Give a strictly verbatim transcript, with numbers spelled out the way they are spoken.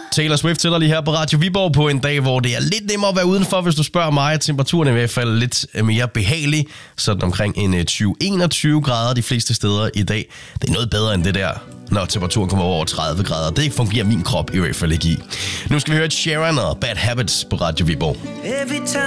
Taylor Swift tæller lige her på Radio Viborg på en dag, hvor det er lidt nemmere at være udenfor, hvis du spørger mig. Temperaturen er i hvert fald lidt mere behagelig, sådan omkring en tyve til enogtyve grader de fleste steder i dag. Det er noget bedre end det der, når temperaturen kommer over tredive grader. Det fungerer min krop i hvert fald ikke i. Nu skal vi høre Sharon og Bad Habits på Radio Viborg.